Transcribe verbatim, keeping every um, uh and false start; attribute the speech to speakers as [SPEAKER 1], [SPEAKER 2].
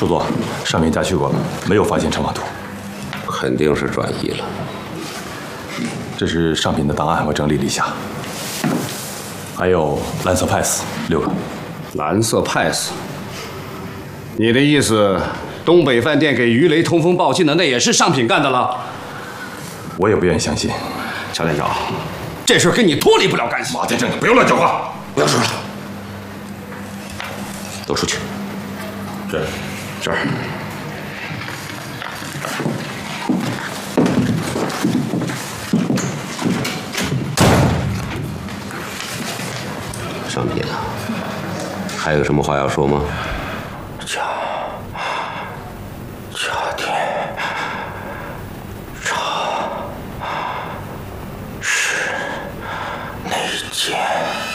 [SPEAKER 1] 副座，上面家去过了，没有发现乘马图。
[SPEAKER 2] 肯定是转移了。
[SPEAKER 1] 这是上品的档案，我整理了一下。还有蓝色 pass 六个。
[SPEAKER 2] 蓝色 pass。你的意思，东北饭店给鱼雷通风报信的那也是上品干的了？
[SPEAKER 1] 我也不愿意相信。
[SPEAKER 2] 乔店长，这事跟你脱离不了干系。
[SPEAKER 1] 马店长，你不要乱讲话！
[SPEAKER 2] 不要说了，都出去。
[SPEAKER 1] 是。
[SPEAKER 2] 这儿。上品啊，还有什么话要说吗？
[SPEAKER 3] 家家店长是内奸。